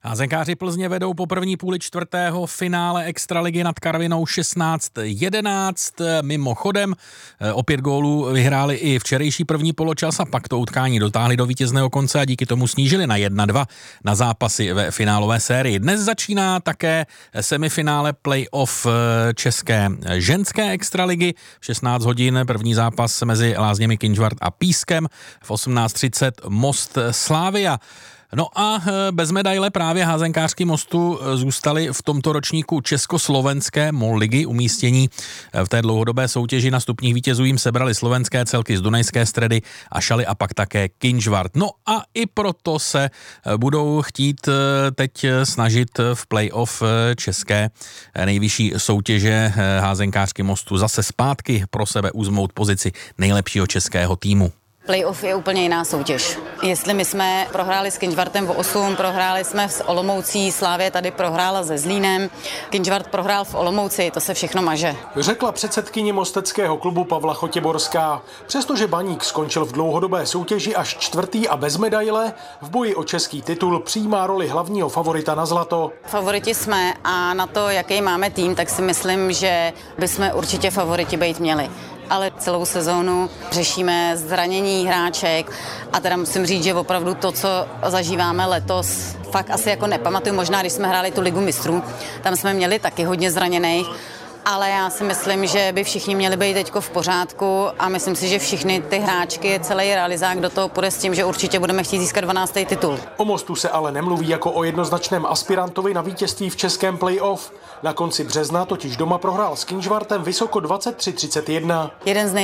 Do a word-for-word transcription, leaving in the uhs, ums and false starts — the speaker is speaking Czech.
Házenkáři Plzně vedou po první půli čtvrtého finále extraligy nad Karvinou šestnáct jedenáct. Mimochodem opět gólů vyhráli i včerejší první poločas a pak to utkání dotáhli do vítězného konce a díky tomu snížili na jedna dva na zápasy ve finálové sérii. Dnes začíná také semifinále playoff české ženské extraligy. V šestnáct hodin první zápas mezi Lázněmi Kynžvart a Pískem, v osmnáct třicet Most Slavia. No a bez medaile právě házenkářky Mostu zůstali v tomto ročníku československé MOL ligy. Umístění v té dlouhodobé soutěži na stupních vítězů jim sebrali slovenské celky z Dunajské Stredy a Šaly a pak také Kynžvart. No a i proto se budou chtít teď snažit v playoff české nejvyšší soutěže házenkářky Mostu zase zpátky pro sebe uzmout pozici nejlepšího českého týmu. Playoff je úplně jiná soutěž. Jestli my jsme prohráli s Kynžvartem v osm, prohráli jsme s Olomoucí, Slavia tady prohrála se Zlínem, Kynžvart prohrál v Olomouci, to se všechno maže. Řekla předsedkyně mosteckého klubu Pavla Chotěborská. Přestože Baník skončil v dlouhodobé soutěži až čtvrtý a bez medaile, v boji o český titul přijímá roli hlavního favorita na zlato. Favoriti jsme a na to, jaký máme tým, tak si myslím, že bychom určitě favoriti být měli. Ale celou sezónu řešíme zranění hráček a teda musím říct, že opravdu to, co zažíváme letos, fakt asi jako nepamatuju, možná když jsme hráli tu ligu mistrů, tam jsme měli taky hodně zraněných, ale já si myslím, že by všichni měli být teďko v pořádku a myslím si, že všichni ty hráčky, celý realizák do toho půjde s tím, že určitě budeme chtít získat dvanáctý titul. O Mostu se ale nemluví jako o jednoznačném aspirantovi na vítězství v českém playoff. Na konci března totiž doma prohrál s Kynžvartem vysoko dvacet tři třicet jedna. Jeden z nej-